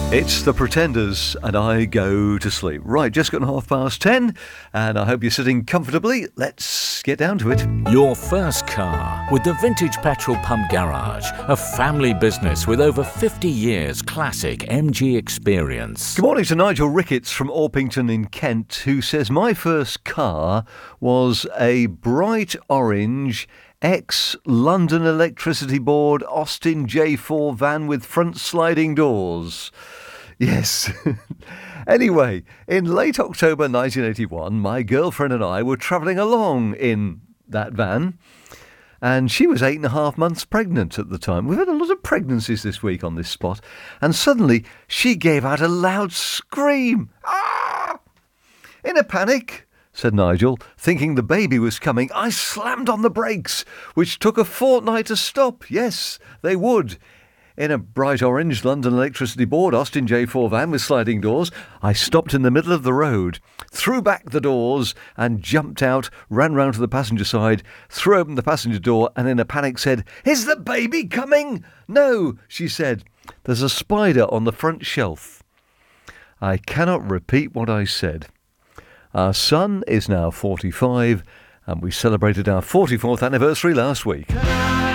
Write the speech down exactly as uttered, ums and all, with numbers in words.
It's the Pretenders, and I go to sleep. Right, just got half past ten, and I hope you're sitting comfortably. Let's get down to it. Your first car with the Vintage Petrol Pump Garage, a family business with over fifty years classic M G experience. Good morning to Nigel Ricketts from Orpington in Kent, who says, my first car was a bright orange ex-London Electricity Board Austin J four van with front sliding doors. Yes. Anyway, in late October nineteen eighty-one, my girlfriend and I were travelling along in that van, and she was eight and a half months pregnant at the time. We've had a lot of pregnancies this week on this spot, and suddenly she gave out a loud scream. Ah! In a panic, said Nigel, thinking the baby was coming, I slammed on the brakes, which took a fortnight to stop. Yes, they would. In a bright orange London Electricity Board Austin J four van with sliding doors, I stopped in the middle of the road, threw back the doors and jumped out, ran round to the passenger side, threw open the passenger door and in a panic said, "Is the baby coming?" "No," she said. "There's a spider on the front shelf." I cannot repeat what I said. Our son is now forty-five, and we celebrated our forty-fourth anniversary last week.